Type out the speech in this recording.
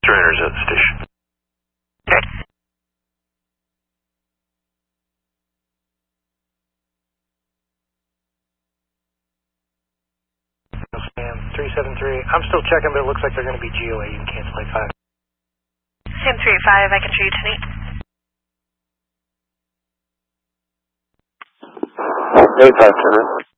Surrenders at the station. Sam 373. I'm still checking, but it looks like they're going to be GOA. You can cancel 85. Sam 385, I can show you tonight. 85,